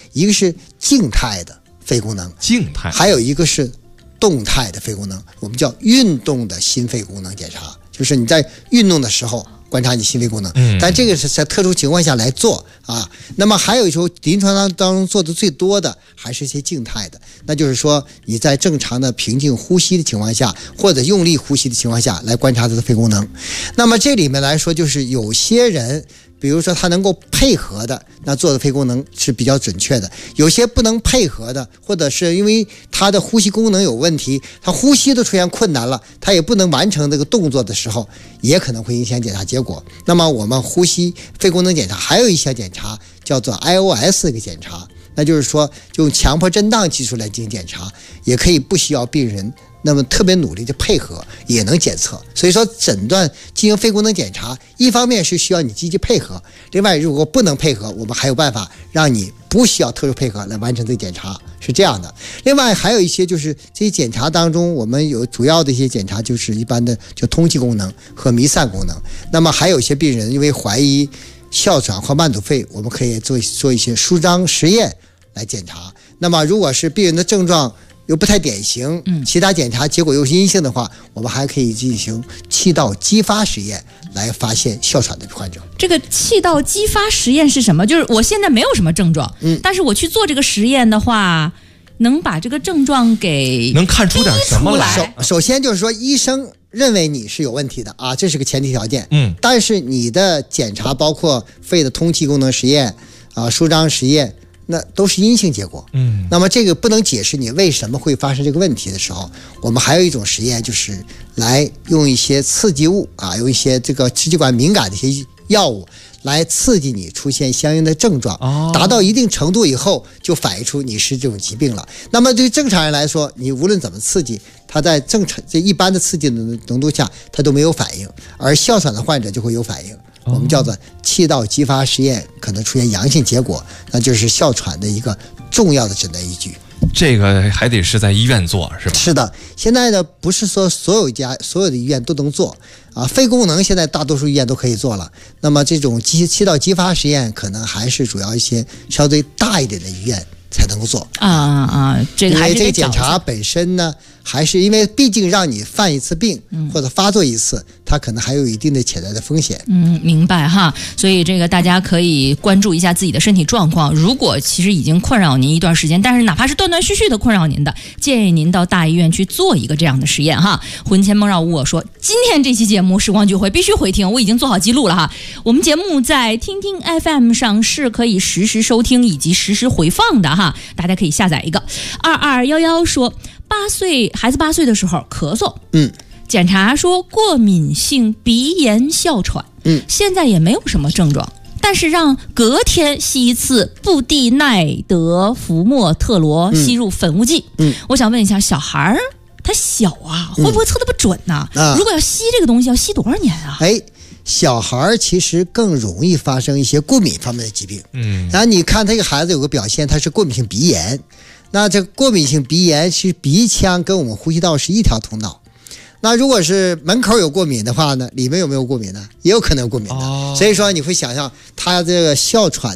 一个是静态的肺功能，还有一个是动态的肺功能，我们叫运动的心肺功能检查，就是你在运动的时候观察你心肺功能，但这个是在特殊情况下来做啊。那么还有一时候临床当中做的最多的还是一些静态的，那就是说你在正常的平静呼吸的情况下，或者用力呼吸的情况下来观察他的肺功能。那么这里面来说，就是有些人比如说他能够配合的，那做的肺功能是比较准确的；有些不能配合的，或者是因为他的呼吸功能有问题，他呼吸都出现困难了，他也不能完成这个动作的时候，也可能会影响检查结果。那么我们呼吸肺功能检查还有一项检查叫做 IOS 的一个检查，那就是说就用强迫震荡技术来进行检查，也可以不需要病人那么特别努力的配合也能检测。所以说诊断进行肺功能检查，一方面是需要你积极配合，另外如果不能配合，我们还有办法让你不需要特殊配合来完成这个检查，是这样的。另外还有一些就是这些检查当中，我们有主要的一些检查就是一般的就通气功能和弥散功能。那么还有一些病人因为怀疑哮喘或慢阻肺，我们可以做一些舒张实验来检查。那么如果是病人的症状又不太典型，其他检查结果又是阴性的话，我们还可以进行气道激发实验来发现哮喘的患者。 这个气道激发实验是什么？就是我现在没有什么症状，但是我去做这个实验的话，能把这个症状给能看出点什么来？ 首先就是说，医生认为你是有问题的啊，这是个前提条件。但是你的检查包括肺的通气功能实验啊、舒张实验，那都是阴性结果。那么这个不能解释你为什么会发生这个问题的时候，我们还有一种实验，就是来用一些刺激物啊，用一些这个支气管敏感的一些药物来刺激你出现相应的症状，达到一定程度以后就反映出你是这种疾病了。那么对正常人来说，你无论怎么刺激，他在这一般的刺激的浓度下他都没有反应，而哮喘的患者就会有反应。我们叫做气道激发实验可能出现阳性结果，那就是哮喘的一个重要的诊断依据。 这个还得是在医院做是吧？ 是的，现在呢不是说所有的医院都能做啊，肺功能现在大多数医院都可以做了。那么这种气道激发实验可能还是主要一些相对大一点的医院才能够做这个还是因为这个检查本身呢，还是因为毕竟让你犯一次病或者发作一次，它可能还有一定的潜在的风险。 明白哈。所以这个大家可以关注一下自己的身体状况，如果其实已经困扰您一段时间，但是哪怕是断断续续的困扰您的，建议您到大医院去做一个这样的实验哈。魂牵梦绕无我说，今天这期节目时光聚会必须回听，我已经做好记录了哈。我们节目在听听 FM 上是可以实时收听以及实时回放的哈，大家可以下载一个。2211说孩子8岁的时候咳嗽，检查说过敏性鼻炎哮喘，现在也没有什么症状，但是让隔天吸一次布地奈德福莫特罗吸入粉雾剂。我想问一下，小孩他小啊，会不会测得不准呢？如果要吸这个东西，要吸多少年啊？ 小孩其实更容易发生一些过敏方面的疾病。然后你看这个孩子有个表现，他是过敏性鼻炎。那这过敏性鼻炎是鼻腔跟我们呼吸道是一条通道。那如果是门口有过敏的话呢，里面有没有过敏呢？也有可能有过敏的。所以说你会想象他这个哮喘